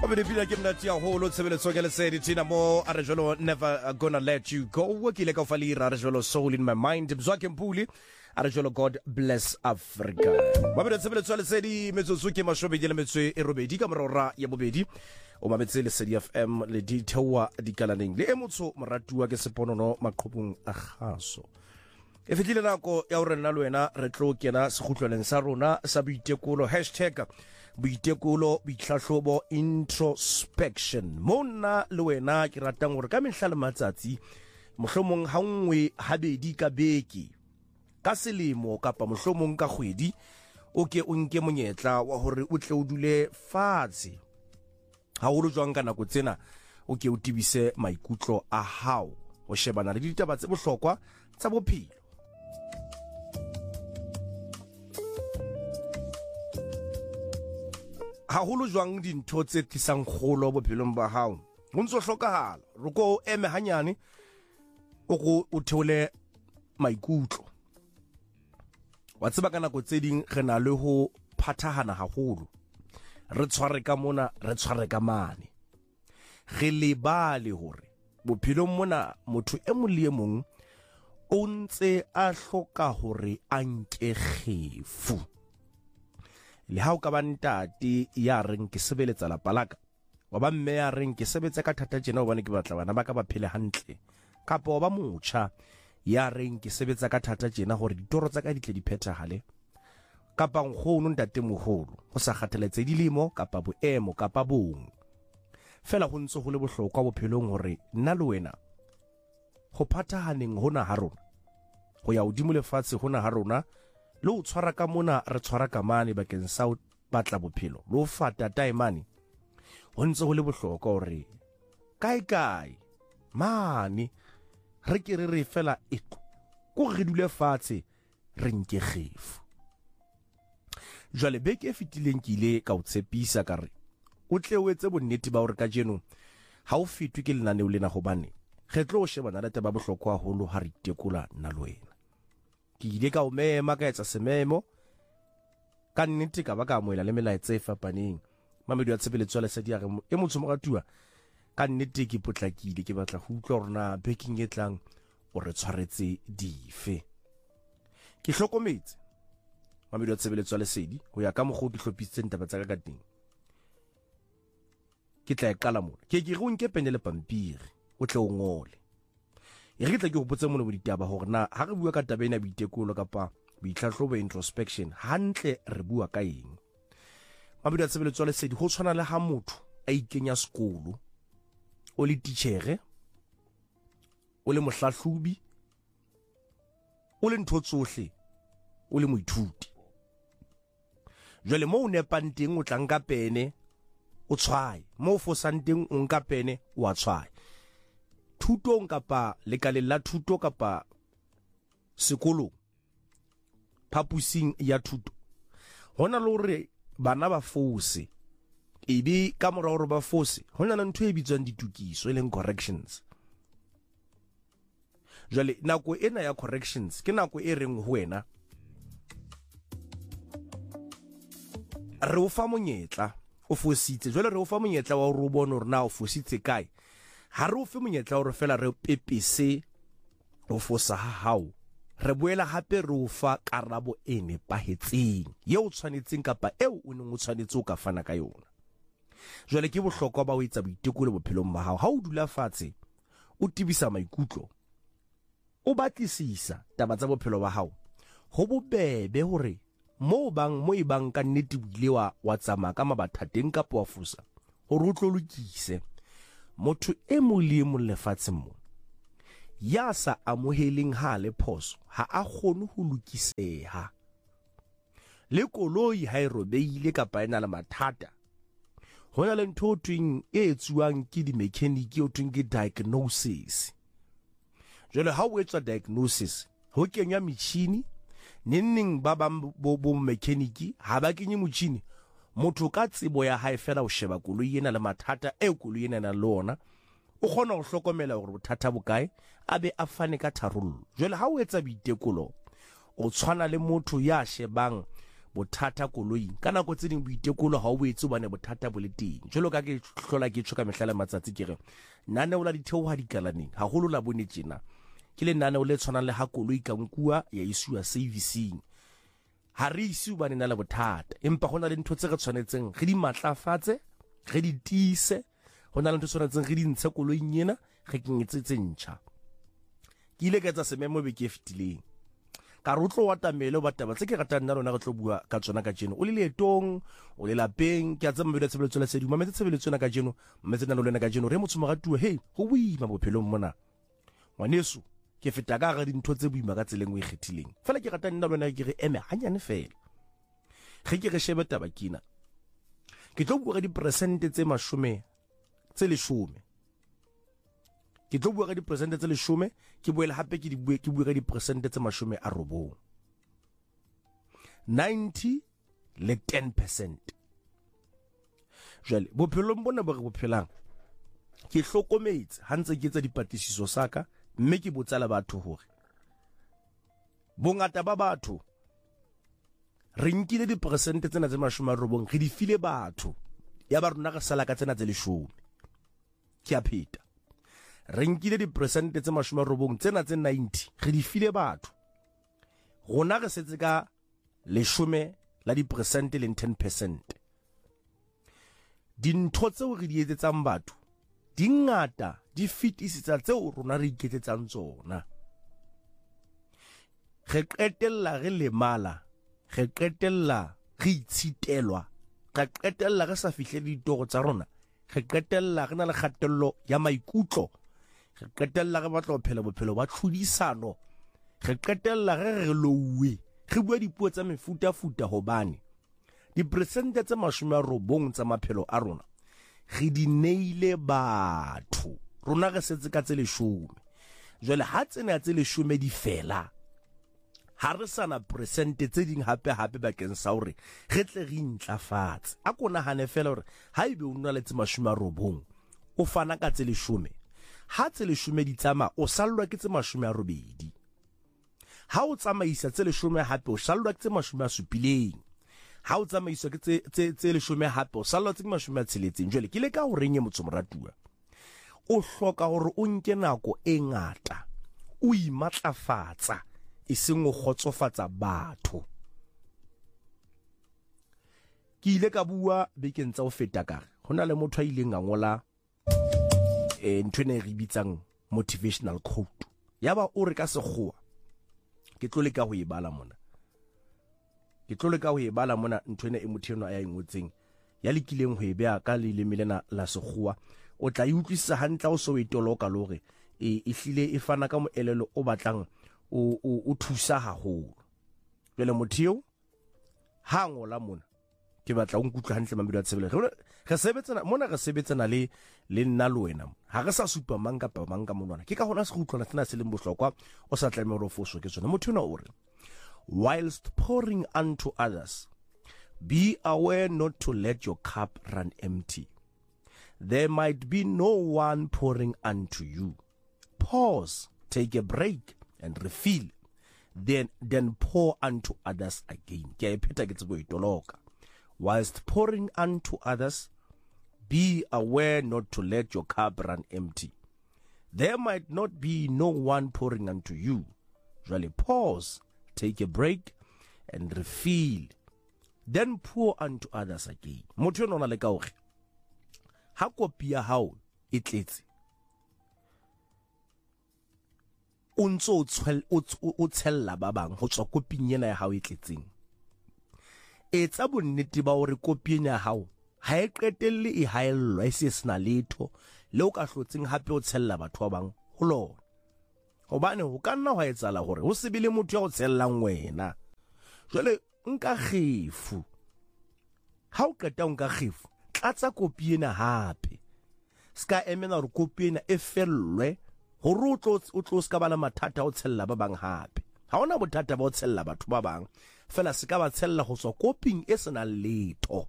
Obedipila ke mnati ya holo tshebeletso ke lesedi tina mo arejolo never gonna let you go ke le ka falira arejolo soul in my mind bzwake mpuli arejolo God bless Africa babele tshebeletso lesedi metsotso ke mashobedi le metswe e robedi ka morora ya bobedi o mametse lesedi FM le dithewa dikalaneng le emotso moratuwa ke seponono maqhubung a khaso e fetile nako ya hore nna le wena re tlo kena seghutlwaneng sa rona sa boitekolo #boitekolo boitlhahlobo introspection monna le wena ke ratang gore ka mehla le matsatsi mohlomong ha nngwe habedi ka beke ka selemo kapa mohlomong ka kgwedi o ke o nke monyetla wa hore o tle o dule fatshe ha o lo jwang ka nako tsena o ke o tibise maikutlo a hao o shebana le ditaba tse bohlokwa tsa bophelo haholo jwang dintho tse tlisang kgolo bophelong ba hao ho ntso hlokahala re ko eme hanyane o theole maikutlo wa tseba ka nako tse ding re na le ho phathahana haholo re tshware ka mona re tshware ka mane re lebale hore bophelong mona motho e mong le e mong o ntse a hloka hore a nke kgefu le ha o ka ba ntate ya reng ke sebeletsa la palaka wa ba mme ya reng ke sebetsa ka thata tjena hobane ke batla bana ba ka ba phele hantle kapa wa ba motjha ya reng ke sebetsa ka thata tjena hore ditoro tsa ka di tle di phethahale kapa nkgono ntate moholo ho sa kgathaletse dilemo kapa boemo kapa bong fela ho ntse ho le bohlokwa bophelong hore nna le wena ho phathahaneng hona ha rona ho ya hodimo lefatshe hona ha rona le o tshwara ka mona re tshwara ka mane bakeng sa o batla bophelo le o fata taemane ho ntse ho le bohlokwa hore kae mane re ke re fela ko re dule fatshe re nke kgefu jwale beke e fetileng ke ile ka o tshepisa ka re o tle o etse bonnete ba hore ka jeno ha o fitwe ke lenaneo lena hobane re tlo o shebana le taba bohlokwa haholo ha re itekola nna le wena ke ile ka o mema ka etsa sememo ka nnete ka ba ka amoela le melaetsa e fapaneng mamedi wa tshebeletso ya lesedi ya re e motho moratuwa ka nnete ke potlakile ke batla ho utlwa rona baking e tlang o re tshwaretse dife ke hlokometse mamedi wa tshebeletso ya lesedi ho ya ka mogho ke hlophisitse ntaba tsa ka teng ke tla e qala mona ke re o nke pene le pampiri o tle o ngole e re tla ke go botsa mona bo ditaba hore na ha re bua ka taba ena boitekolo kapa boitlhahlobo introspection hantle re bua ka eng mamedi wa tshebeletso ya lesedi ho tshwana le ha motho a ikenya sekolo o le teachere o le mohlahlobi o le ntho tsohle o le moithuti jwale mo o nepang teng o tla nka pene o tshwaye mo o fosang teng o nka pene o a tshwaye thutong kapa lekaleng la thuto kapa sekolong phapusing ya thuto hona le hore bana ba fose ebe ka mora hore ba fose hona le ntho e bitswang ditukiso e leng corrections jwale nako ena ya corrections ke nako e reng ho wena re o fa monyetla o fositse jwale re o fa monyetla wa hore o bone hore na o fositse kae ha re o fe monyetla hore fela re pepese o fosa ha hao re boela hape re o fa karabo e nepahetseng eo tshwanetseng kapa eo o neng o tshwanetse o ka fana ka yona jwale ke bohlokwa ba o etsa boitekolo bophelong ba hao ha o dula fatshe o tibisa maikutlo o batlisisa taba tsa bophelo ba hao ho bobebe hore mo ibang ka nnete bile wa tsamaya ka mabathateng kapa wa fusa hore o tlo lokise motho e mole mo lefatsheng mo ya sa amoheleng ha le phoso ha a kgone ho lokiseha le koloi ha e robeile kapa ena le mathata hona le ntho twing e etsuwang ke di mechanic o twing ke diagnosis jwale ha o etsa diagnosis ho kenya metjhini nenning ba bo mechanic ha ba kenye motjhini motho ka tsebo ya hae fela o sheba koloi ena le mathata e koloi ena le ona o kgona go hlokomela hore bothata bokae a be a fane ka tharollo jwale ha o etsa boitekolo o tshwana le motho ya shebang bothata koloing ka nako tse ding boitekolo ha o boetse bane bothata bo le teng jalo ka ke hlola ke tshoka mehlala matsatsi ke re nane o la ditheo ha dikalaneng ha holo la bone tjena ke le nane o le tshwanang le ha koloi ka nkua ya isuwa servicing ha re isi bane na le bothata empa hona le ntho tse re tshwanetseng re di matlafatse re di tiise hona le ntho tshwanetseng re di ntshe koloing ena re kenyetse tse ntjha ke ile ka tsa sememo be ke fitileng ka rotlo wa tamelo ba taba tse ke ratang nna lona re tlo bua ka tsona ka jeno o le letong o le lapeng ke a tsama bile tshebeletso la sedimo metse tshebeletso na ka jeno metse nna lona ka jeno re motho moratuwa hey go boima bophelong mona ngwaneso ke feta ka ga dintho tse boima ka tseleng o ikgethileng fela ke ratang nna lona ke re eme hanyane fela ge ke re shebe taba kina ke tlo bua ka diperesente tse 10 ke tlo bua ka diperesente tse 10 ke boele hape ke bua ka diperesente tse 90 90 le 10%. Jwale bophelong bona bo re bophelang ke hlokometse ha ntse ke etsa dipatlisiso saka mme ke botsala batho hore bongata ba batho re nkile diperesente tsena tse 90 re di file batho ya ba rona re sala ka tsena tse 10 ke a pheta re nkile diperesente tse 90 tsena tse 90 re di file batho rona re setse ka 10 la diperesente le 10%. Dintho tseo re di etsetsang batho di ngata di fetisitsa tseo rona re iketsetsang tsona. Re qetella re lemala, re qetella re itshitelwa, re qetella re sa fihle ditoro tsa rona, re qetella re na le kgatello ya maikutlo, re qetella re batla go phela bophelo ba tlhodisano, re qetella re louwe, re bua dipuo tsa mefuta-futa hobane diperesente tse 90 tsa maphelo a rona re di neile batho rona re setse ka tse 10. Jwale ha tsena tse 10 di fela ha re sana peresente tse ding hape bakeng sa hore re tle re intlafatse a kona hane fela hore ha ibe o nna le tse 90 o fana ka tse 10 ha tse 10 di tsama o sallwa ke tse 80 ha o tsamaisa tse 10 hape o sallwa ke tse 70 ha o tsamaisa ke tse 10 hape o sallwa ke tse 60. Jwale ke le ka ho renge motho moratuwa o hloka hore o nke nako e ngata o imatlafatsa e seng o khotsofatsa batho. Ke ile ka bua bekeng tsa o feta kare hona le motho a ileng a ngola ntwene re bitsang motivational quote yaba o re ka sekgowa ke tlo leka ho e bala mona ntwene e motho eno a ngotseng ya lekileng ho e bea ka leleme lena la sekgowa o tla utlwisisa hantla o so e toloka le hore e hlile e fana ka moelelo o batlang o thusa haholo. Jwale motho ha ngola mona ke batla o nkutlwa hantle mamelo a tsebele re sebetsana le nna le wena ha re sa supa manga monwana ke ka hona se go utlwana tsena se le bohlokwa o sa tlameha ho foswa ke tsona. Motho ona o re whilst pouring unto others be aware not to let your cup run empty. There might be no one pouring unto you. Pause, take a break and refill, then pour unto others again. Whilst pouring unto others, be aware not to let your cup run empty. There might not be no one pouring unto you. Really pause, take a break and refill, then pour unto others again. Motho ona le ka hore ha kopi ya hao e tletse o ntso o tshella ba bang ho tswa koping ena ya hao e tletseng. Etsa bonnete ba hore koping ya hao ha e qetelle e haellwa e se sena letho le o ka hlotseng hape o tshella batho ba bang ho lona. Hobane ho ka nna ho etsala hore ho se bile motho ya o tshellang wena. Jwale nka kgefu ha o qeta nka kgefu tlatsa kopi ena hape ska emena hore kopi ena e fellwe hore o tlo ska bana mathata o tshella ba bang hape. Ha ona bothata ba o tshella batho ba bang fela se ka ba tshella ho tswa koping e sena letho.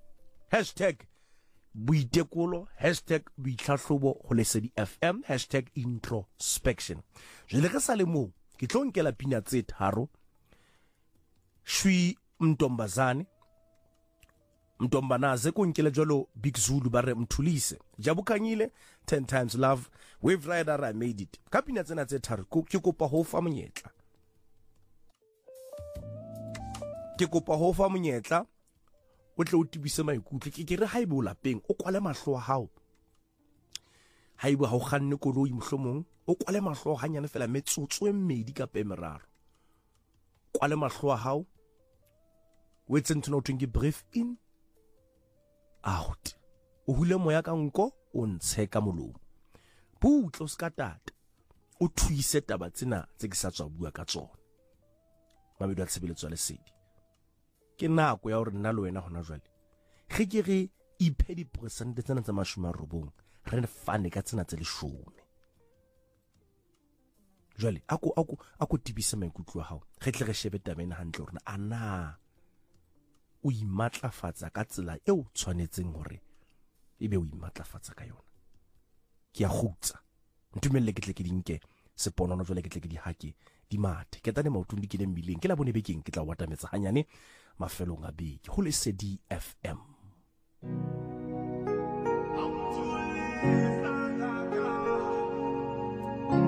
#boitekolo #boitlahlobo ho Lesedi FM #introspection. Je le re sa le mo ke tlo nkela pina tse tharo shwi Mntombazane Mntombanaze ko nkele jwalo Big Zulu ba re Mthulise Jabukhanyile 10 times love Wave Rider I made it ka pina tsena tse tharo ke kopa ho fa monyetla o tle o tibise maikutlo ke re ha ibe o lapeng o kwale mahlo a hao ha ibe ha o kganne koloi mohlomong o kwale mahlo hanyane fela metsotso e mmedi ka pemeraro kwale mahlo a hao o etse ntho no twingi breathe in out o hule moya ka nko o ntshe ka molomo putlo ska tata o thuise taba tsena tse ke sa tswa bua ka tsona mabedu a tshebeletso ya lesedi ke nako ya hore nna le wena hona jwale ge ke re iphe di% tsena tsa 90 re fane ka tsena tse 10 jwale ako tibisa maikutlo a hao ge tle re shebe tabena hantle hore ana o imatlafatsa ka tsela eo tshwanetseng hore ebe o imatlafatsa ka yona ke a gutsa ntumelle ke tle ke dinke seponono jwale ke tle ke di hake di mate ke tane maotong di ke le mmileng ke la bone bekeng ke tla watametsa hanyane mafelong a beke ho Lesedi FM.